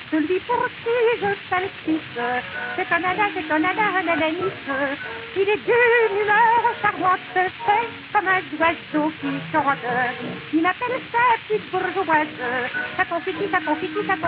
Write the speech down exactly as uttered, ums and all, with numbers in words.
celui pour qui je palpite. C'est un nana, c'est un nana, un ananis. Il est d'une humeur charmante, fait comme un oiseau qui chante. Il m'appelle sa petite bourgeoise, sa confiti, sa confiti, sa confiti.